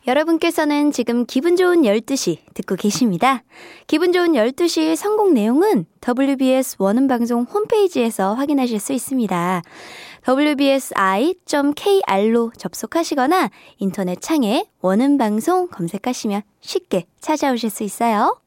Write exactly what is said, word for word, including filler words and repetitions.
여러분께서는 지금 기분 좋은 열두 시 듣고 계십니다. 기분 좋은 열두 시 선곡 내용은 더블유비에스 원음방송 홈페이지에서 확인하실 수 있습니다. 더블유 비 에스 아이 닷 케이 알로 접속하시거나 인터넷 창에 원음방송 검색하시면 쉽게 찾아오실 수 있어요.